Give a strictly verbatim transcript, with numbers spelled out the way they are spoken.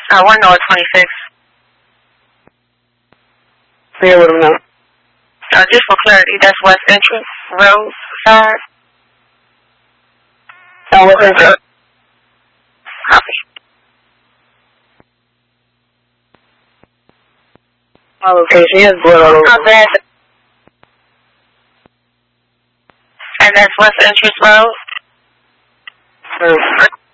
Uh, one North twenty-six. Say it with him now. Uh, just for clarity, that's West Entrance Road side. Oh, West Entrance. Copy. My location, he has blood all over. How's that? And that's West Entrance Road? Um,